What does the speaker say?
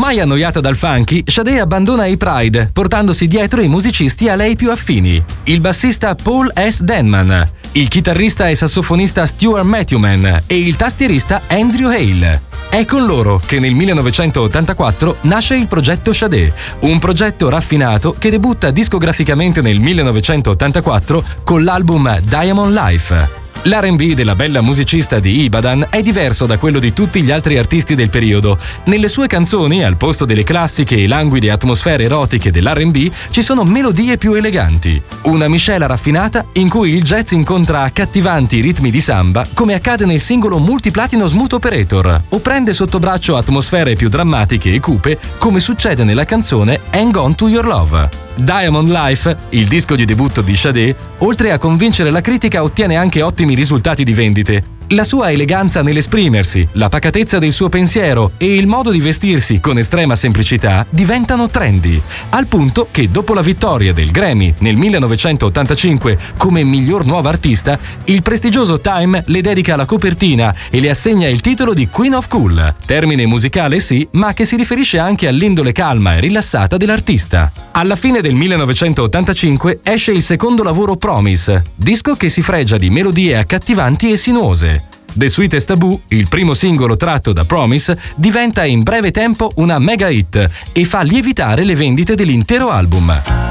Ormai annoiata dal funky, Sade abbandona i Pride, portandosi dietro i musicisti a lei più affini. Il bassista Paul S. Denman, il chitarrista e sassofonista Stuart Matthewman e il tastierista Andrew Hale. È con loro che nel 1984 nasce il progetto Sade, un progetto raffinato che debutta discograficamente nel 1984 con l'album Diamond Life. L'R&B della bella musicista di Ibadan è diverso da quello di tutti gli altri artisti del periodo. Nelle sue canzoni, al posto delle classiche e languide atmosfere erotiche dell'R&B, ci sono melodie più eleganti. Una miscela raffinata in cui il jazz incontra accattivanti ritmi di samba, come accade nel singolo multiplatino Smooth Operator, o prende sotto braccio atmosfere più drammatiche e cupe, come succede nella canzone Hang On To Your Love. Diamond Life, il disco di debutto di Sade, oltre a convincere la critica ottiene anche ottimi risultati di vendite. La sua eleganza nell'esprimersi, la pacatezza del suo pensiero e il modo di vestirsi con estrema semplicità diventano trendy, al punto che dopo la vittoria del Grammy nel 1985 come miglior nuova artista, il prestigioso Time le dedica la copertina e le assegna il titolo di Queen of Cool, termine musicale sì, ma che si riferisce anche all'indole calma e rilassata dell'artista. Alla fine del 1985 esce il secondo lavoro Promise, disco che si fregia di melodie accattivanti e sinuose. The Sweetest Taboo, il primo singolo tratto da Promise, diventa in breve tempo una mega hit e fa lievitare le vendite dell'intero album.